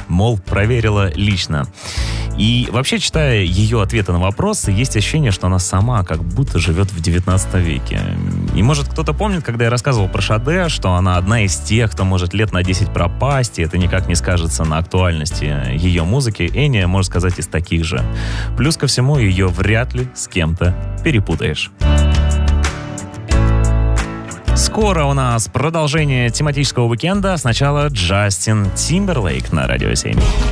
мол, проверила лично. И вообще, читая ее ответы на вопросы, есть ощущение, что она сама как будто живет в 19 веке. И может кто-то помнит, когда я рассказывал про Шаде, что она одна из тех, кто может лет на 10 пропасть, и это никак не скажется на актуальности ее музыки. Эния, можно сказать, из таких же. Плюс ко всему, ее вряд ли с кем-то перепутаешь. Скоро у нас продолжение тематического уикенда. Сначала Джастин Тимберлейк на Радио 7.